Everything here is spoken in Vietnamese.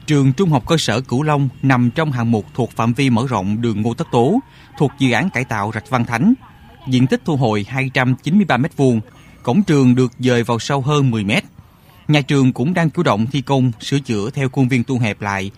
Trường Trung học cơ sở Cửu Long nằm trong hạng mục thuộc phạm vi mở rộng đường Ngô Tất Tố, thuộc dự án cải tạo rạch Văn Thánh. Diện tích thu hồi 293 m², cổng trường được dời vào sâu hơn 10 m. Nhà trường cũng đang chủ động thi công sửa chữa theo khuôn viên thu hẹp lại